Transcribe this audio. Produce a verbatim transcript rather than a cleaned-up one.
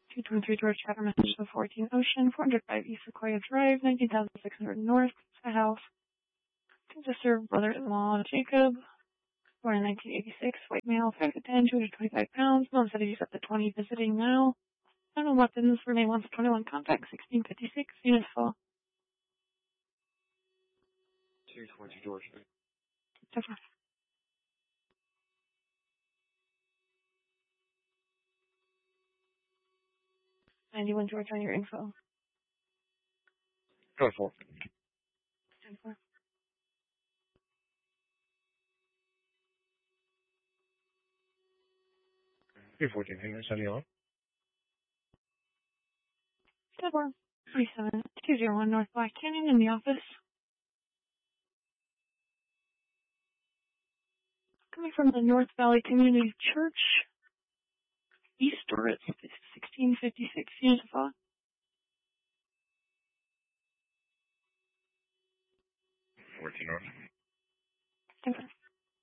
two twenty-three George Chatham, Massachusetts, fourteen Ocean, four oh five East Sequoia Drive, nineteen thousand six hundred North, a house. To serve brother-in-law Jacob, born in nineteen eighty-six, white male, five foot ten, two hundred twenty-five pounds, mom said he's up to twenty, visiting now. Unknown weapons, Renee wants twenty-one contact, sixteen fifty-six, units fall. two twenty George. That's fine. ninety-one George on your info. Go for ten four. two fourteen, hang on, sending on. ten four. three seven two zero one North Black Canyon in the office. Coming from the North Valley Community Church. East door at sixteen fifty-six, units fall. fourteen North. ten four.